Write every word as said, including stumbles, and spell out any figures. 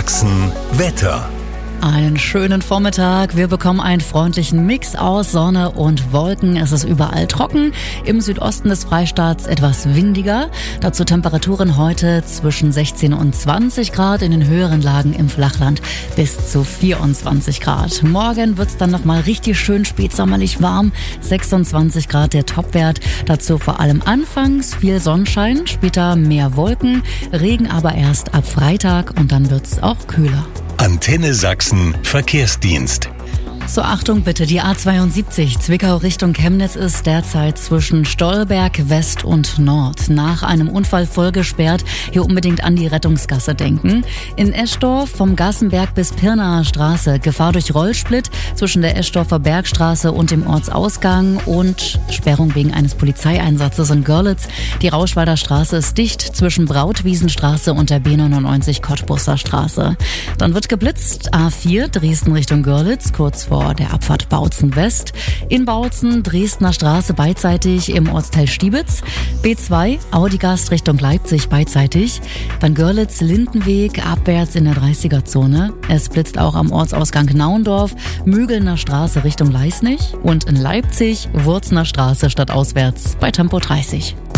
Sachsen Wetter. Einen schönen Vormittag. Wir bekommen einen freundlichen Mix aus Sonne und Wolken. Es ist überall trocken. Im Südosten des Freistaats etwas windiger. Dazu Temperaturen heute zwischen sechzehn und zwanzig Grad. In den höheren Lagen im Flachland bis zu vierundzwanzig Grad. Morgen wird's dann nochmal richtig schön spätsommerlich warm. sechsundzwanzig Grad der Topwert. Dazu vor allem anfangs viel Sonnenschein, später mehr Wolken. Regen aber erst ab Freitag und dann wird's auch kühler. Antenne Sachsen Verkehrsdienst. Zur Achtung bitte, die A zweiundsiebzig Zwickau Richtung Chemnitz ist derzeit zwischen Stolberg West und Nord nach einem Unfall voll gesperrt. Hier unbedingt an die Rettungsgasse denken. In Eschdorf vom Gassenberg bis Pirnaer Straße Gefahr durch Rollsplit zwischen der Eschdorfer Bergstraße und dem Ortsausgang und Sperrung wegen eines Polizeieinsatzes in Görlitz. Die Rauschwalder Straße ist dicht zwischen Brautwiesenstraße und der B neunundneunzig Cottbusser Straße. Dann wird geblitzt A vier Dresden Richtung Görlitz kurz vor der Abfahrt Bautzen West. In Bautzen Dresdner Straße beidseitig im Ortsteil Stiebitz. B zwei Audigast Richtung Leipzig beidseitig. Dann Görlitz Lindenweg abwärts in der dreißiger Zone. Es blitzt auch am Ortsausgang Nauendorf, Mügelner Straße Richtung Leisnig und in Leipzig Wurzner Straße stadtauswärts bei Tempo dreißig.